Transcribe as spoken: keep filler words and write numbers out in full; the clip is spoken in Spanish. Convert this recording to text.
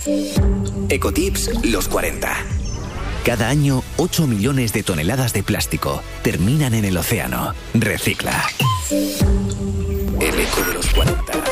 Ecotips los cuarenta. Cada año, ocho millones de toneladas de plástico terminan en el océano. Recicla. El eco de los cuarenta.